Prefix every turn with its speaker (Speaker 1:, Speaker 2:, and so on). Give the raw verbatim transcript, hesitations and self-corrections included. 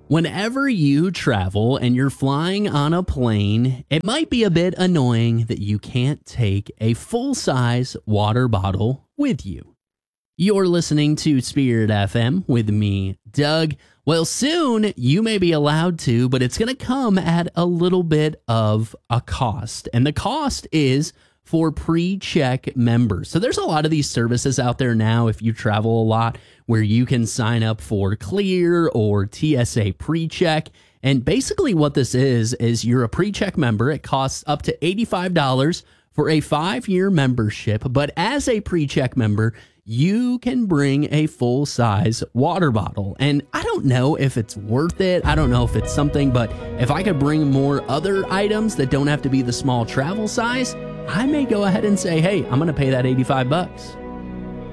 Speaker 1: Whenever you travel and you're flying on a plane, it might be a bit annoying that you can't take a full-size water bottle with you. You're listening to Spirit F M with me, Doug. Well, soon you may be allowed to, but it's going to come at a little bit of a cost. And the cost is for pre-check members. So there's a lot of these services out there now if you travel a lot where you can sign up for Clear or T S A pre-check. And basically what this is, is you're a pre-check member. It costs up to eighty-five dollars for a five-year membership. But as a pre-check member, you can bring a full-size water bottle. And I don't know if it's worth it. I don't know if it's something, but if I could bring more other items that don't have to be the small travel size, I may go ahead and say, hey, I'm going to pay that eighty-five bucks.